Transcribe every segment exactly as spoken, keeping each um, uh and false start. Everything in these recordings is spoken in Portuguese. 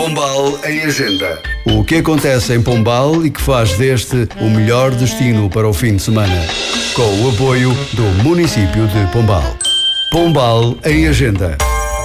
Pombal em Agenda. O que acontece em Pombal e que faz deste o melhor destino para o fim de semana. Com o apoio do município de Pombal. Pombal em Agenda.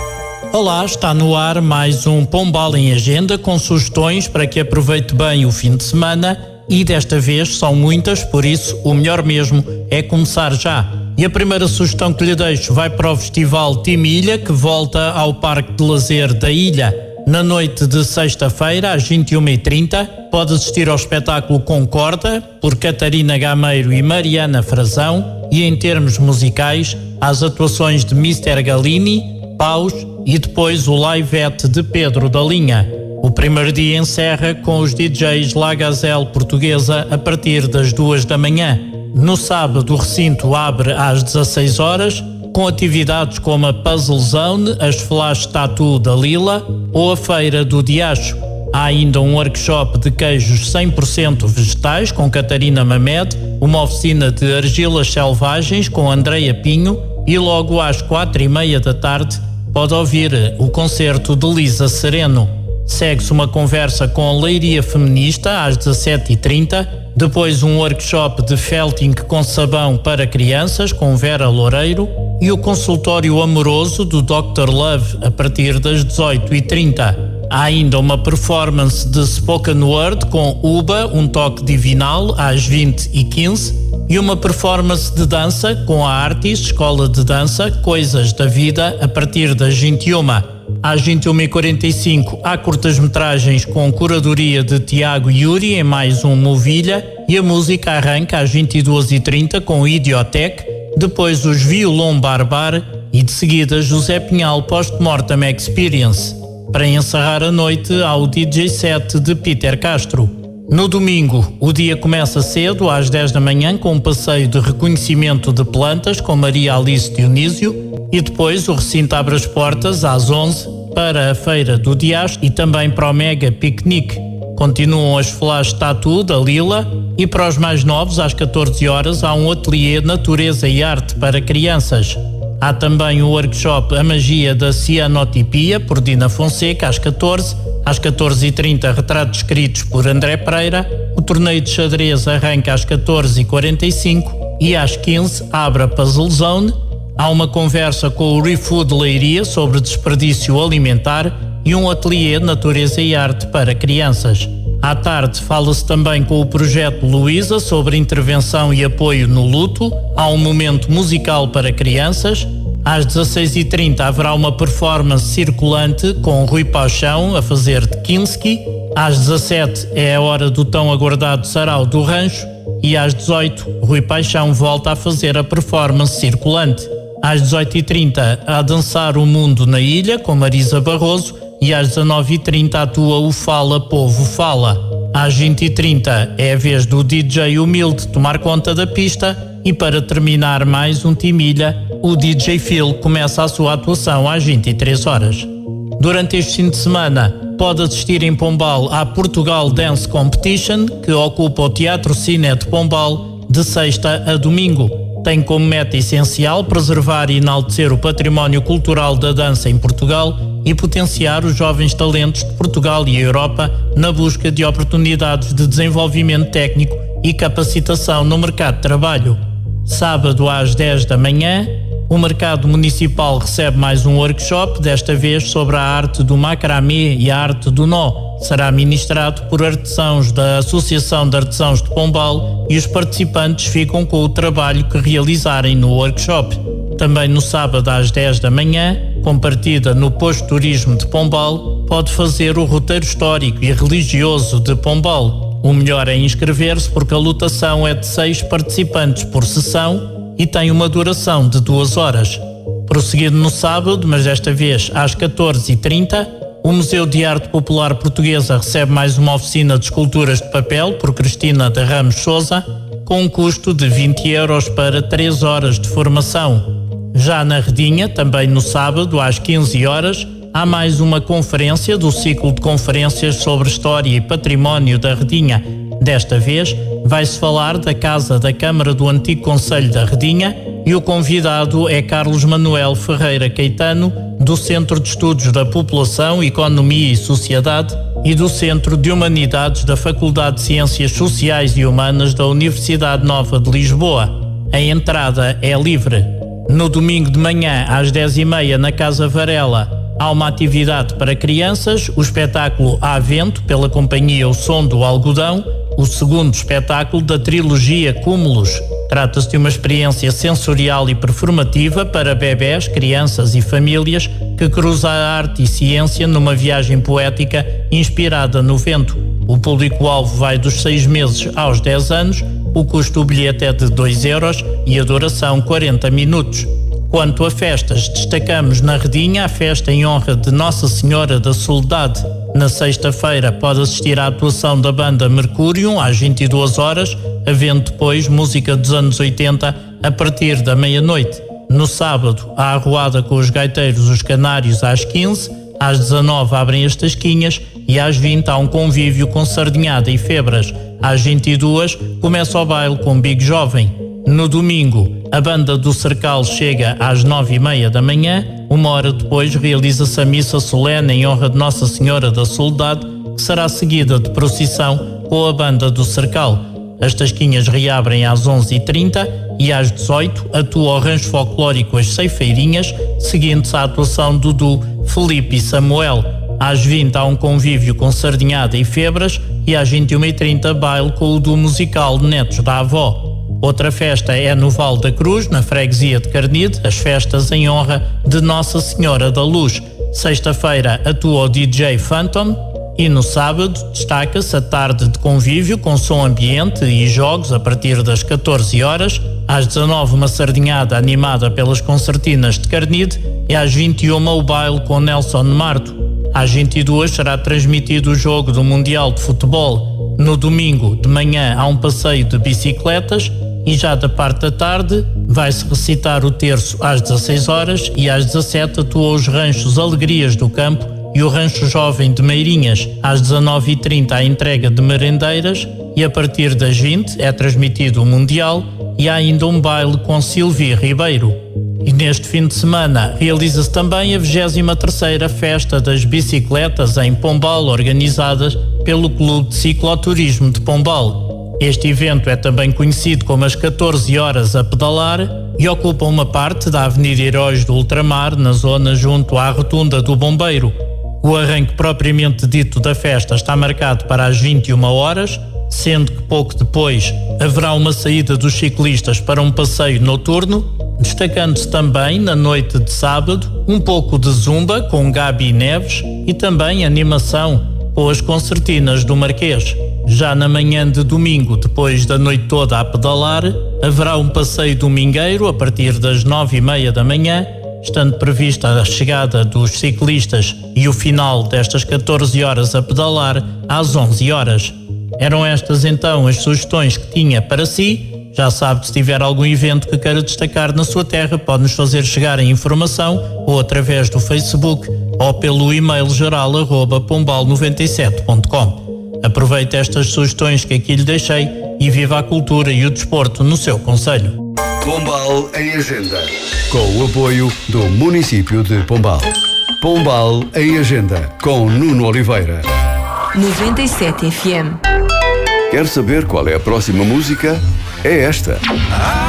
Olá, está no ar mais um Pombal em Agenda com sugestões para que aproveite bem o fim de semana e desta vez são muitas, por isso o melhor mesmo é começar já. E a primeira sugestão que lhe deixo vai para o Festival Team Ilha, que volta ao Parque de Lazer da Ilha. Na noite de sexta-feira, às vinte e uma e trinta, pode assistir ao espetáculo Concorda, por Catarina Gameiro e Mariana Frazão, e em termos musicais, às atuações de mister Galini, Paus e depois o live-at de Pedro da Linha. O primeiro dia encerra com os D Js La Gazelle Portuguesa a partir das duas da manhã. No sábado, o recinto abre às dezasseis horas, com atividades como a Puzzle Zone, as Flash Tattoo da Lila ou a Feira do Diacho. Há ainda um workshop de queijos cem por cento vegetais com Catarina Mamed, uma oficina de argilas selvagens com Andreia Pinho e logo às quatro e meia da tarde pode ouvir o concerto de Lisa Sereno. Segue-se uma conversa com a Leiria Feminista às dezassete e trinta, depois um workshop de felting com sabão para crianças com Vera Loureiro e o consultório amoroso do doutor Love a partir das dezoito e trinta. Há ainda uma performance de spoken word com Uba, um toque divinal, às vinte e quinze, e uma performance de dança com a Artis, Escola de Dança, Coisas da Vida, a partir das vinte e uma. Às vinte e uma e quarenta e cinco há curtas-metragens com curadoria de Tiago Yuri em mais um Movilha e a música arranca às vinte e duas e trinta com Idiotec, depois os Violão Barbar e de seguida José Pinhal Post-Mortem Experience. Para encerrar a noite há o D J set de Peter Castro. No domingo, o dia começa cedo, às dez da manhã, com um passeio de reconhecimento de plantas com Maria Alice Dionísio e depois o recinto abre as portas às onze para a Feira do Diacho e também para o Mega Piquenique. Continuam as Flash Tattoo da Lila e para os mais novos, às catorze horas, há um ateliê Natureza e Arte para crianças. Há também o workshop A Magia da Cianotipia, por Dina Fonseca, às catorze. Às catorze e trinta, retratos escritos por André Pereira. O torneio de xadrez arranca às catorze e quarenta e cinco e às quinze abre a Puzzle Zone. Há uma conversa com o ReFood Leiria sobre desperdício alimentar e um ateliê Natureza e Arte para crianças. À tarde fala-se também com o projeto Luísa sobre intervenção e apoio no luto. Há um momento musical para crianças. Às dezasseis e trinta haverá uma performance circulante com Rui Paixão a fazer de Kinski. Às dezassete é a hora do tão aguardado Sarau do Rancho e às dezoito Rui Paixão volta a fazer a performance circulante. Às dezoito e trinta a dançar o mundo na ilha com Marisa Barroso e às dezanove e trinta atua o Fala Povo Fala. Às vinte e trinta é a vez do D J Humilde tomar conta da pista e para terminar mais um Timilha, o D J Phil começa a sua atuação às vinte e três horas. Durante este fim de semana, pode assistir em Pombal à Portugal Dance Competition, que ocupa o Teatro Cine de Pombal de sexta a domingo. Tem como meta essencial preservar e enaltecer o património cultural da dança em Portugal e potenciar os jovens talentos de Portugal e Europa na busca de oportunidades de desenvolvimento técnico e capacitação no mercado de trabalho. Sábado às dez da manhã, o Mercado Municipal recebe mais um workshop, desta vez sobre a arte do macramê e a arte do nó. Será ministrado por artesãos da Associação de Artesãos de Pombal e os participantes ficam com o trabalho que realizarem no workshop. Também no sábado às dez da manhã, com partida no Posto Turismo de Pombal, pode fazer o roteiro histórico e religioso de Pombal. O melhor é inscrever-se porque a lotação é de seis participantes por sessão e tem uma duração de duas horas. Prosseguido no sábado, mas desta vez às catorze e trinta, o Museu de Arte Popular Portuguesa recebe mais uma oficina de esculturas de papel por Cristina de Ramos Sousa, com um custo de vinte euros para três horas de formação. Já na Redinha, também no sábado, às quinze horas, há mais uma conferência do ciclo de conferências sobre História e Património da Redinha. Desta vez, vai-se falar da Casa da Câmara do Antigo Concelho da Redinha e o convidado é Carlos Manuel Ferreira Caetano, do Centro de Estudos da População, Economia e Sociedade e do Centro de Humanidades da Faculdade de Ciências Sociais e Humanas da Universidade Nova de Lisboa. A entrada é livre. No domingo de manhã, às dez e meia, na Casa Varela, há uma atividade para crianças, o espetáculo Há Vento, pela companhia O Som do Algodão, o segundo espetáculo da trilogia Cúmulos. Trata-se de uma experiência sensorial e performativa para bebés, crianças e famílias que cruza a arte e ciência numa viagem poética inspirada no vento. O público-alvo vai dos seis meses aos dez anos, o custo do bilhete é de dois euros e a duração quarenta minutos. Quanto a festas, destacamos na Redinha a festa em honra de Nossa Senhora da Soledade. Na sexta-feira pode assistir à atuação da banda Mercúrio às vinte e duas horas, havendo depois música dos anos oitenta a partir da meia-noite. No sábado, a arruada com os gaiteiros Os Canários às quinze, às dezanove abrem as tasquinhas e às vinte há um convívio com sardinhada e febras. Às vinte e duas começa o baile com Big Jovem. No domingo, a banda do Cercal chega às nove e meia da manhã. Uma hora depois realiza-se a missa solene em honra de Nossa Senhora da Soledade, que será seguida de procissão com a banda do Cercal. As tasquinhas reabrem às onze e trinta e às dezoito atua o rancho folclórico As Ceifeirinhas, seguindo-se a atuação do duo Felipe e Samuel. Às vinte há um convívio com sardinhada e febras e às vinte e uma e trinta baile com o duo musical Netos da Avó. Outra festa é no Val da Cruz, na freguesia de Carnide, as festas em honra de Nossa Senhora da Luz. Sexta-feira atua o D J Phantom e no sábado destaca-se a tarde de convívio com som ambiente e jogos a partir das catorze horas. Às dezanove uma sardinhada animada pelas concertinas de Carnide e às vinte e uma o baile com Nelson Marto. Às vinte e duas será transmitido o jogo do Mundial de Futebol. No domingo de manhã há um passeio de bicicletas e já da parte da tarde vai-se recitar o terço às dezasseis horas e às dezassete atua os ranchos Alegrias do Campo e o Rancho Jovem de Meirinhas. Às dezanove e trinta a entrega de merendeiras e a partir das vinte é transmitido o Mundial e há ainda um baile com Silvia Ribeiro. E neste fim de semana realiza-se também a vigésima terceira Festa das Bicicletas em Pombal, organizadas pelo Clube de Cicloturismo de Pombal. Este evento é também conhecido como as catorze horas a pedalar e ocupa uma parte da Avenida Heróis do Ultramar, na zona junto à Rotunda do Bombeiro. O arranque propriamente dito da festa está marcado para as vinte e uma horas, sendo que pouco depois haverá uma saída dos ciclistas para um passeio noturno, destacando-se também, na noite de sábado, um pouco de zumba com Gabi Neves e também animação com as concertinas do Marquês. Já na manhã de domingo, depois da noite toda a pedalar, haverá um passeio domingueiro a partir das nove e meia da manhã, estando prevista a chegada dos ciclistas e o final destas catorze horas a pedalar às onze horas. Eram estas então as sugestões que tinha para si. Já sabe, se tiver algum evento que queira destacar na sua terra, pode-nos fazer chegar a informação ou através do Facebook ou pelo e-mail geral arroba pombal noventa e sete ponto com. Aproveite estas sugestões que aqui lhe deixei e viva a cultura e o desporto no seu concelho. Pombal em Agenda, com o apoio do município de Pombal. Pombal em Agenda, com Nuno Oliveira. noventa e sete F M. Quer saber qual é a próxima música? É esta.